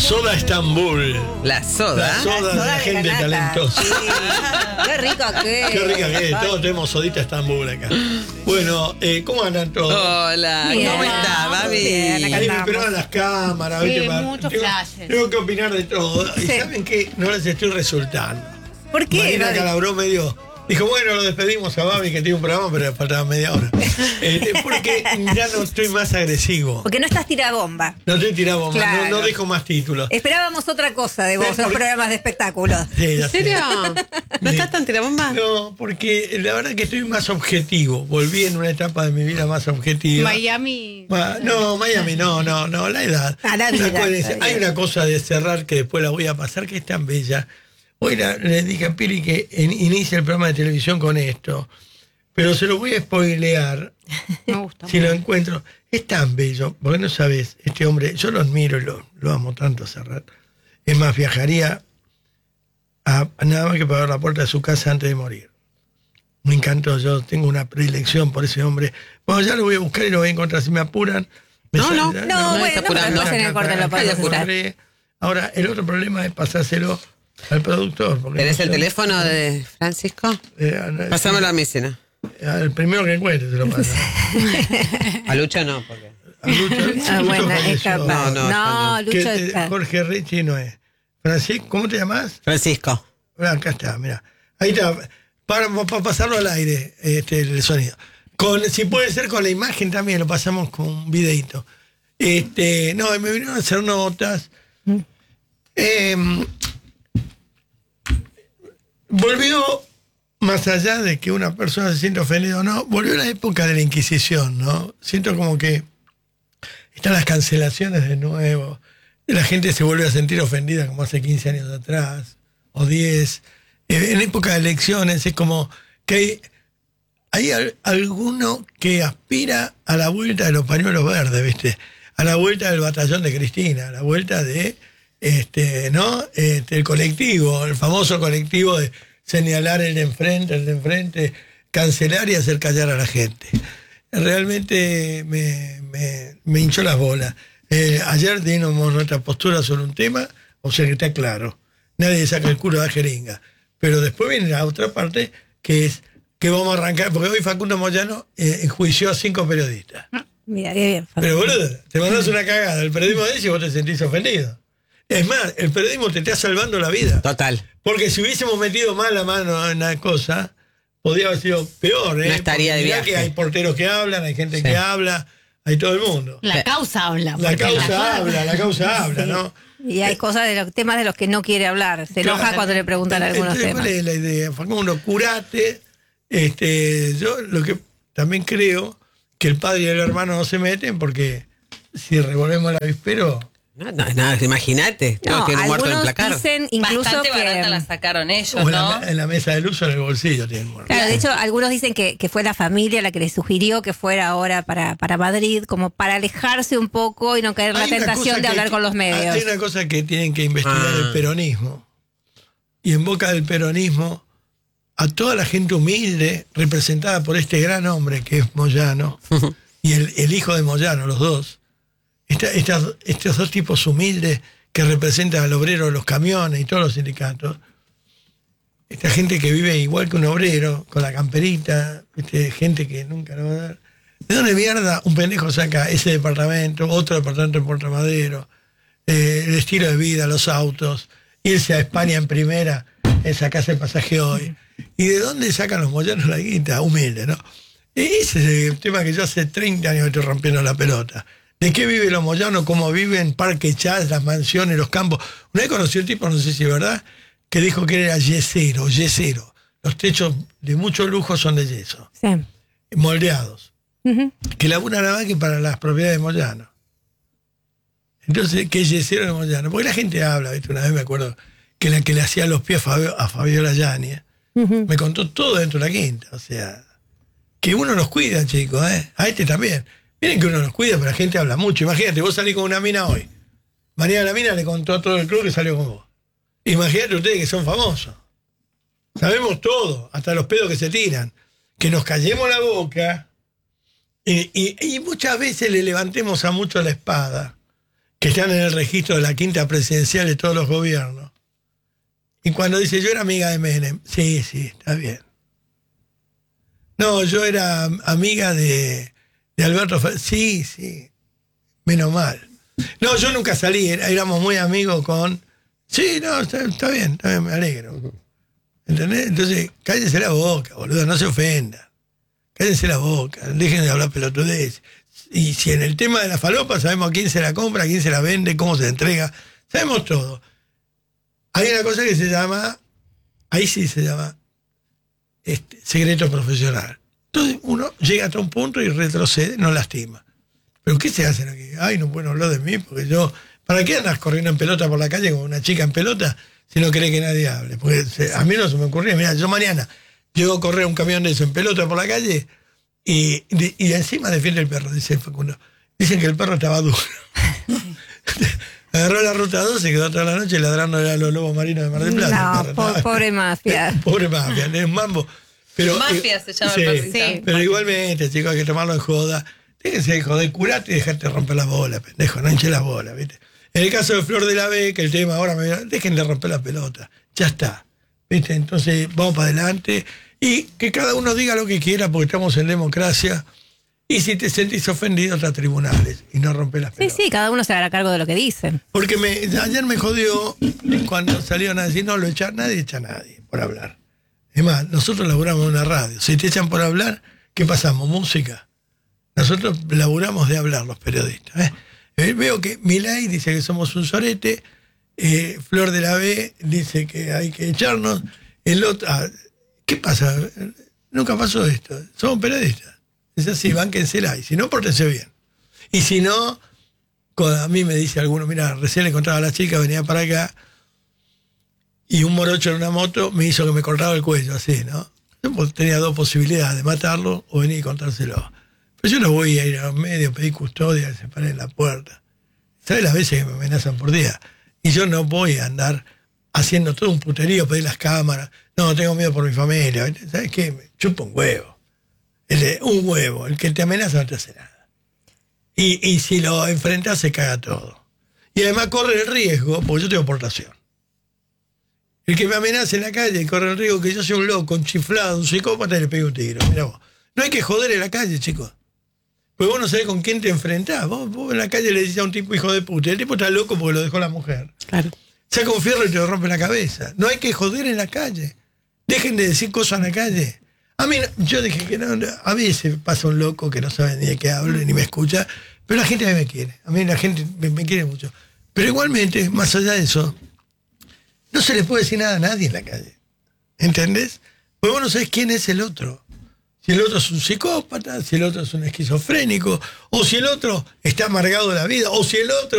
Soda Estambul. La soda. La soda de la gente nata. talentosa. Sí. Qué rica que es. Qué rica que es. Ay. Todos tenemos sodita Estambul acá. Bueno, ¿cómo andan todos? Hola, Bien. ¿cómo está, Babi? Bien, acá Ahí me andamos. esperaban las cámaras. Sí, ¿viste? muchos flashes. Tengo que opinar de todo. Y Sí. ¿saben qué? No les estoy resultando. ¿Por qué? Marina Babi? Calabró dijo, bueno, lo despedimos a Babi que tiene un programa, pero le faltaba media hora. Porque ya no estoy más agresivo. Porque no estás tirabomba. No estoy tirando más, Claro. no dejo más títulos. Esperábamos otra cosa de vos, Sí, los porque- programas de espectáculos. Sí, ya ¿En sé. serio? ¿No Sí. estás tan tirabomba? No, porque la verdad que estoy más objetivo. Volví en una etapa de mi vida más objetiva. Miami. No, Miami, no, la edad. La vida, coherencia. está Hay bien. una cosa de cerrar que después la voy a pasar que es tan bella. Hoy le dije a Pili que inicie el programa de televisión con esto, pero se lo voy a spoilear Me gusta. si lo encuentro. Es tan bello, porque no sabes, este hombre, yo lo admiro y lo amo tanto a Serrat. Es más, viajaría a nada más que pagar la puerta de su casa antes de morir. Me encantó, yo tengo una predilección por ese hombre. Bueno, ya lo voy a buscar y lo voy a encontrar. Si me apuran. No, no bueno, está apurando. después en el corte lo podemos hacer. Ahora, el otro problema es pasárselo al productor. porque ¿Tenés no el sé- teléfono de Francisco? no, Pásamelo a mí, si no. al primero que encuentre se lo pasa. A Lucho no, porque... A Lucho, Ah, Lucho bueno, es falleció. capaz. No, No, no. Que Lucho te- está. Jorge Richie no es. Francisco, ¿cómo te llamas? Francisco. Acá está, mira. Ahí está. Para pasarlo al aire, el sonido. Si puede ser con la imagen también, lo pasamos con un videito. No, me vinieron a hacer notas. Volvió, más allá de que una persona se siente ofendida o no, volvió la época de la Inquisición, ¿no? Siento como que están las cancelaciones de nuevo. La gente se vuelve a sentir ofendida como hace 15 años atrás, o 10. En época de elecciones es como que hay alguno que aspira a la vuelta de los pañuelos verdes, ¿viste? A la vuelta del batallón de Cristina, a la vuelta de el colectivo, el famoso colectivo de señalar el de enfrente, cancelar y hacer callar a la gente. Realmente me hinchó las bolas. Ayer dimos nuestra postura sobre un tema, o sea que está claro. Nadie saca el culo de la jeringa. Pero después viene la otra parte, que es que vamos a arrancar, porque hoy Facundo Moyano enjuició a 5 periodistas. Mira, qué bien. Pero boludo, te mandás una cagada. El periodismo dice y vos te sentís ofendido. Es más, el periodismo te está salvando la vida. Total. Porque si hubiésemos metido más la mano en la cosa, podría haber sido peor. No estaría Porque de mirá viaje. que hay porteros que hablan, hay gente Sí. que habla, hay todo el mundo. La causa habla. La porque causa habla, ¿no? Y hay cosas de los temas de los que no quiere hablar. Se enoja Claro. cuando le preguntan algunos Entonces, temas. ¿cuál es la idea? Facundo, curate. Yo lo que también creo que el padre y el hermano no se meten porque si revolvemos el avispero. No, imagínate. No, Tiene un muerto en el algunos placar. dicen incluso Bastante que... barata la sacaron ellos, O ¿no? en la mesa del uso en el bolsillo tienen muerto. Claro, de hecho, algunos dicen que fue la familia la que le sugirió que fuera ahora para Madrid, como para alejarse un poco y no caer en la Hay una tentación cosa de que hablar con los medios. Hay una cosa que tienen que investigar el peronismo. Y en boca del peronismo, a toda la gente humilde, representada por este gran hombre que es Moyano, y el hijo de Moyano, los dos, estos dos tipos humildes que representan al obrero de los camiones y todos los sindicatos, esta gente que vive igual que un obrero, con la camperita, gente que nunca lo va a dar. ¿De dónde mierda un pendejo saca ese departamento, otro departamento en Puerto Madero, el estilo de vida, los autos, irse a España en primera, sacarse el pasaje hoy? ¿Y de dónde sacan los Moyanos la guita? Humilde, ¿no? Ese es el tema que yo hace 30 años estoy rompiendo la pelota. ¿De qué viven los Moyanos? ¿Cómo viven? Parque Chas, las mansiones, los campos. Una vez conocí un tipo, no sé si es verdad, que dijo que era yesero. Los techos de mucho lujo son de yeso, Sí. moldeados. Ujú. Que laburan nada más que para las propiedades de Moyano. Entonces, ¿qué es yesero de Moyano? Porque la gente habla, ¿viste? Una vez me acuerdo que la que le hacía los pies a Fabiola Yáñez Ujú. me contó todo dentro de la quinta. O sea, que uno los cuida, chicos, ¿eh? A este también. Miren que uno los cuida, pero la gente habla mucho. Imagínate, vos salís con una mina hoy. María de la Mina le contó a todo el club que salió con vos. Imagínate ustedes que son famosos. Sabemos todo, hasta los pedos que se tiran. Que nos callemos la boca y muchas veces le levantemos a mucho la espada. que están en el registro de la quinta presidencial de todos los gobiernos. Y cuando dice, yo era amiga de Menem, sí, está bien. No, yo era amiga de Alberto sí, menos mal. No, yo nunca salí, éramos muy amigos con... Sí, no, está bien, me alegro. ¿Entendés? Entonces, cállense la boca, boludo, no se ofendan. Cállense la boca, dejen de hablar pelotudez. Y si en el tema de la falopa sabemos a quién se la compra, a quién se la vende, cómo se entrega, sabemos todo. Hay una cosa que se llama, ahí sí se llama, secreto profesional. Entonces uno llega hasta un punto y retrocede, no lastima. ¿Pero qué se hacen aquí? Ay, no pueden hablar de mí, porque yo... ¿Para qué andas corriendo en pelota por la calle con una chica en pelota si no querés que nadie hable? Porque a mí no se me ocurría. Mira, yo mañana llego a correr un camión de eso en pelota por la calle y encima defiende el perro, dice Facundo. Dicen que el perro estaba duro. Agarró la ruta 12 y quedó toda la noche ladrando a los lobos marinos de Mar del Plata. No, pobre mafia. Pobre mafia, es un mambo. Pero, Mafia se llama sí, el perrito. Sí. pero igualmente, chicos, hay que tomarlo en joda. Déjense de joder, curate y dejarte romper las bolas, pendejo, no hinche las bolas, ¿viste? En el caso de Flor de la B, que el tema ahora dejen de romper la pelota, ya está, ¿viste? Entonces vamos para adelante y que cada uno diga lo que quiera porque estamos en democracia y si te sentís ofendido, a tribunales y no romper las pelotas. Sí, cada uno se hará cargo de lo que dicen. Porque ayer me jodió cuando salieron a decir, no, nadie echa a nadie por hablar. Es más, nosotros laburamos en una radio, si te echan por hablar, ¿qué pasamos? Música. Nosotros laburamos de hablar los periodistas, Veo que Milei dice que somos un sorete, Flor de la B dice que hay que echarnos, el otro... ¿Qué pasa? Nunca pasó esto, somos periodistas. Es así, bánquensela, y si no, pórtense bien. Y si no, a mí me dice alguno, mira, recién le encontraba a la chica, venía para acá, y un morocho en una moto me hizo que me cortaba el cuello, así, ¿no? Yo tenía dos posibilidades, de matarlo o venir y contárselo. Pero yo no voy a ir a los medios, pedir custodia, que se paren en la puerta. ¿Sabes las veces que me amenazan por día? Y yo no voy a andar haciendo todo un puterío, pedir las cámaras. No, tengo miedo por mi familia. ¿Sabes qué? Me chupa un huevo. Un huevo. El que te amenaza no te hace nada. Y si lo enfrentas, se caga todo. Y además corre el riesgo, porque yo tengo portación. El que me amenace en la calle corre el riesgo que yo sea un loco, un chiflado, un psicópata y le pegue un tiro. Mirá vos. No hay que joder en la calle, chicos. Porque vos no sabés con quién te enfrentás. Vos en la calle le decís a un tipo hijo de puta. El tipo está loco porque lo dejó la mujer. Claro. Saca un fierro y te lo rompe la cabeza. No hay que joder en la calle. Dejen de decir cosas en la calle. A mí, yo dije que no, a veces pasa un loco que no sabe ni de qué hablo ni me escucha, pero la gente a mí me quiere. A mí la gente me quiere mucho. Pero igualmente, más allá de eso, no se le puede decir nada a nadie en la calle. ¿Entendés? Porque vos no sabés quién es el otro. Si el otro es un psicópata, si el otro es un esquizofrénico, o si el otro está amargado de la vida, o si el otro